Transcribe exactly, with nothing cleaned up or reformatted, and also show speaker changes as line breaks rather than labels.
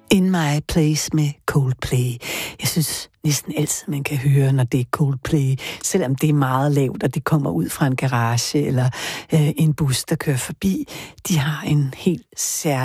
In My Place med Coldplay. Jeg synes næsten altid, man kan høre, når det er Coldplay, selvom det er meget lavt, og det kommer ud fra en garage eller øh, en bus, der kører forbi. De har en helt særlig